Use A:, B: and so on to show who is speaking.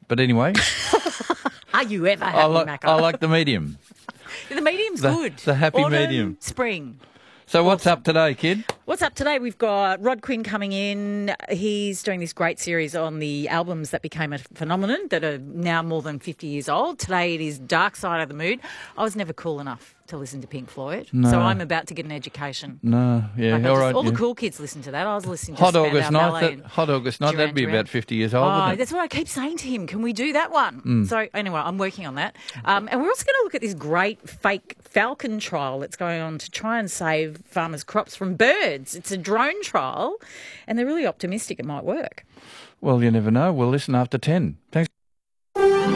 A: But anyway,
B: Are you ever
A: I
B: happy,
A: like,
B: Macca?
A: I like the medium.
B: The medium's good.
A: The happy
B: Autumn,
A: medium.
B: Spring.
A: So what's up today, kid?
B: What's up today? We've got Rod Quinn coming in. He's doing this great series on the albums that became a phenomenon that are now more than 50 years old. Today it is Dark Side of the Moon. I was never cool enough to listen to Pink Floyd, so I'm about to get an education.
A: No, yeah,
B: Like
A: all right.
B: all
A: yeah.
B: the cool kids listen to that. I was listening to
A: Hot
B: Spandau
A: August
B: Ballet
A: night.
B: and
A: Hot August night.
B: Duran
A: That'd be
B: Duran.
A: about 50 years old, wouldn't it?
B: That's what I keep saying to him. Can we do that one? So anyway, I'm working on that. And we're also going to look at this great fake falcon trial that's going on to try and save farmers' crops from birds. It's a drone trial, and they're really optimistic it might work.
A: Well, you never know. We'll listen after 10. Thanks.